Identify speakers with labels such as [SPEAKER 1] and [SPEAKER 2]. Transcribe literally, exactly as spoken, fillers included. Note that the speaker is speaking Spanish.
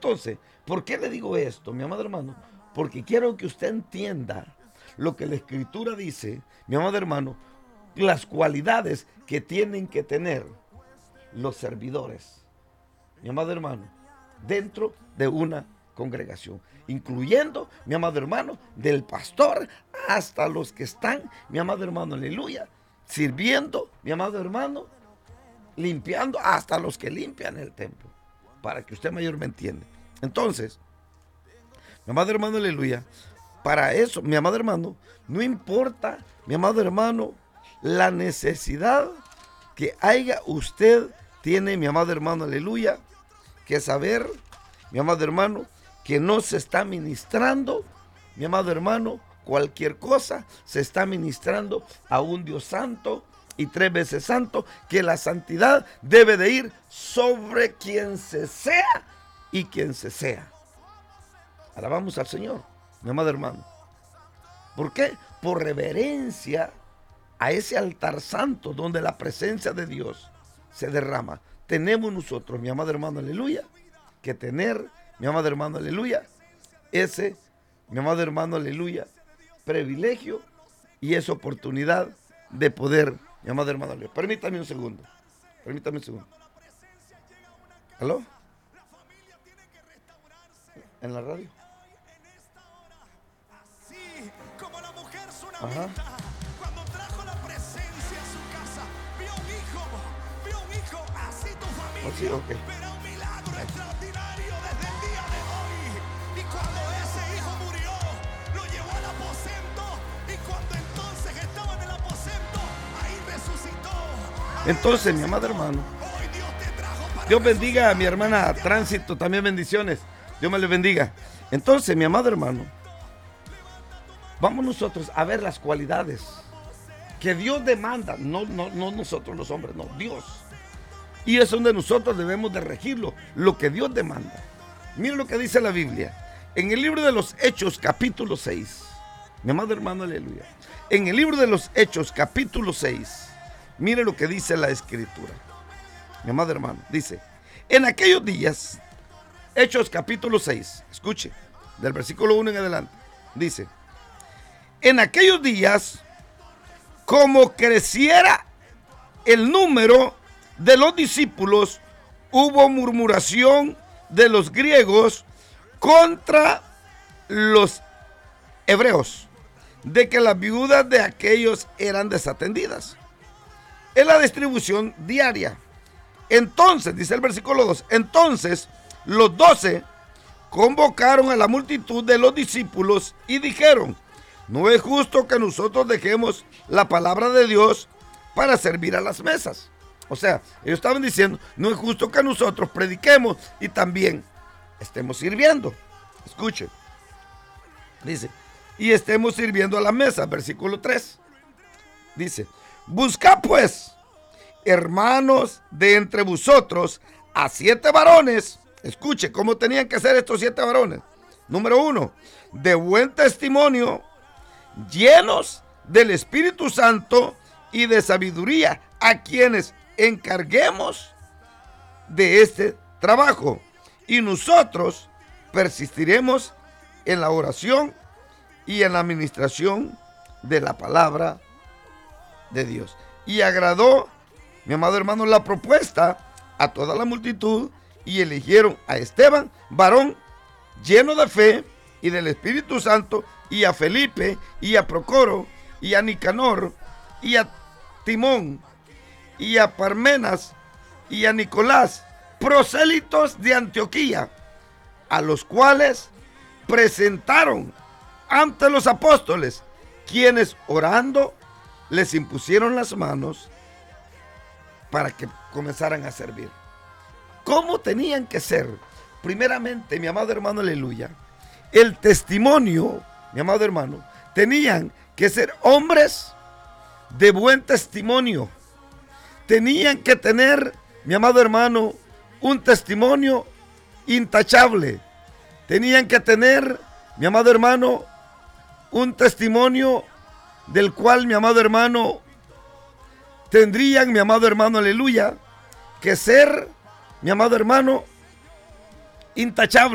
[SPEAKER 1] Entonces, ¿por qué le digo esto, mi amado hermano? Porque quiero que usted entienda lo que la Escritura dice, mi amado hermano, las cualidades que tienen que tener los servidores, mi amado hermano, dentro de una congregación, incluyendo, mi amado hermano, del pastor hasta los que están, mi amado hermano, aleluya, sirviendo, mi amado hermano, limpiando, hasta los que limpian el templo, para que usted mayor me entienda. Entonces, mi amado hermano, aleluya, para eso, mi amado hermano, no importa, mi amado hermano, la necesidad que haya usted, tiene, mi amado hermano, aleluya, que saber, mi amado hermano, que no se está ministrando, mi amado hermano, cualquier cosa, se está ministrando a un Dios santo y tres veces santo, que la santidad debe de ir sobre quien se sea y quien se sea. Alabamos al Señor, mi amado hermano. ¿Por qué? Por reverencia a ese altar santo donde la presencia de Dios se derrama. Tenemos nosotros, mi amado hermano, aleluya, que tener, mi amado hermano, aleluya, ese, mi amado hermano, aleluya, privilegio y esa oportunidad de poder, mi amado hermano, aleluya. Permítame un segundo, permítame un segundo. ¿Aló? ¿En la radio? Ajá.
[SPEAKER 2] Cuando trajo la presencia a su casa, vio un hijo, vio un hijo, así tu familia,
[SPEAKER 1] Oh, sí, okay.
[SPEAKER 2] verá un milagro extraordinario desde el día de hoy. Y cuando ese hijo murió, lo llevó al aposento, y cuando entonces estaba en el aposento, ahí resucitó. Ahí
[SPEAKER 1] Entonces, mi
[SPEAKER 2] resucitó.
[SPEAKER 1] amado hermano,
[SPEAKER 2] Hoy Dios te trajo para
[SPEAKER 1] Dios bendiga a
[SPEAKER 2] resucitar.
[SPEAKER 1] mi hermana Tránsito, también bendiciones. Dios me le bendiga. Entonces, mi amado hermano, vamos nosotros a ver las cualidades que Dios demanda, no, no, no nosotros los hombres, no, Dios. Y es donde nosotros debemos de regirlo, lo que Dios demanda. Mire lo que dice la Biblia, en el libro de los Hechos, capítulo seis. Mi amado hermano, aleluya. En el libro de los Hechos, capítulo seis, mire lo que dice la Escritura. Mi amado hermano, dice, en aquellos días, Hechos capítulo seis, escuche, del versículo uno en adelante, dice, en aquellos días, como creciera el número de los discípulos, hubo murmuración de los griegos contra los hebreos, de que las viudas de aquellos eran desatendidas en la distribución diaria. Entonces, dice el versículo dos, entonces los doce convocaron a la multitud de los discípulos y dijeron, no es justo que nosotros dejemos la palabra de Dios para servir a las mesas. O sea, ellos estaban diciendo, no es justo que nosotros prediquemos y también estemos sirviendo. Escuchen, dice, y estemos sirviendo a la mesa, versículo tres. Dice, buscad pues, hermanos, de entre vosotros a siete varones. Escuche cómo tenían que ser estos siete varones. Número uno, de buen testimonio, llenos del Espíritu Santo y de sabiduría, a quienes encarguemos de este trabajo. Y nosotros persistiremos en la oración y en la administración de la palabra de Dios. Y agradó, mi amado hermano, la propuesta a toda la multitud, y eligieron a Esteban, varón lleno de fe y del Espíritu Santo, y a Felipe, y a Procoro, y a Nicanor, y a Timón, y a Parmenas, y a Nicolás, prosélitos de Antioquía, a los cuales presentaron ante los apóstoles, quienes orando les impusieron las manos para que comenzaran a servir. ¿Cómo tenían que ser? Primeramente, mi amado hermano, aleluya, el testimonio, mi amado hermano, tenían que ser hombres de buen testimonio. Tenían que tener, mi amado hermano, un testimonio intachable. Tenían que tener, mi amado hermano, un testimonio del cual, mi amado hermano, tendrían, mi amado hermano, aleluya, que ser, mi amado hermano, intachable.